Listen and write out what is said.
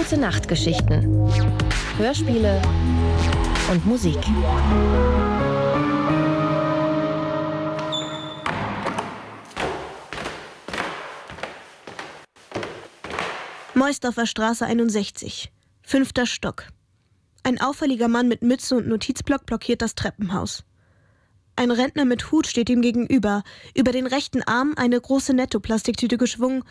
Gute-Nacht-Geschichten, Hörspiele und Musik. Meusdorfer Straße 61, 5. Stock. Ein auffälliger Mann mit Mütze und Notizblock blockiert das Treppenhaus. Ein Rentner mit Hut steht ihm gegenüber, über den rechten Arm eine große Netto-Plastiktüte geschwungen